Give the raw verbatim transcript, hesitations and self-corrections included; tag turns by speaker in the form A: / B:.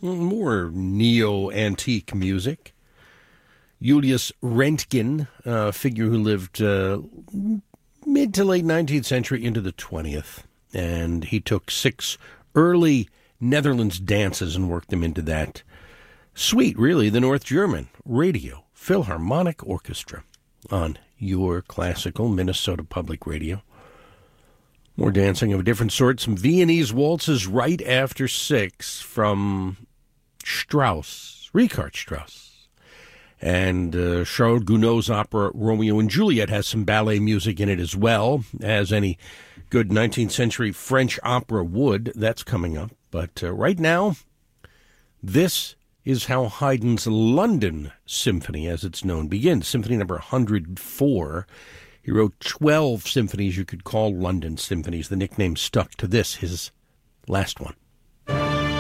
A: more neo-antique music. Julius Röntgen, a figure who lived uh, mid to late nineteenth century into the twentieth. And he took six early Netherlands dances and worked them into that suite, really, the North German Radio Philharmonic Orchestra on your classical Minnesota Public Radio. More dancing of a different sort. Some Viennese waltzes right after six from Strauss, Richard Strauss. And uh, Charles Gounod's opera Romeo and Juliet has some ballet music in it as well, as any good nineteenth century French opera would. That's coming up. But uh, right now, this is how Haydn's London Symphony, as it's known, begins. Symphony number one hundred four. He wrote twelve symphonies you could call London symphonies. The nickname stuck to this, his last one.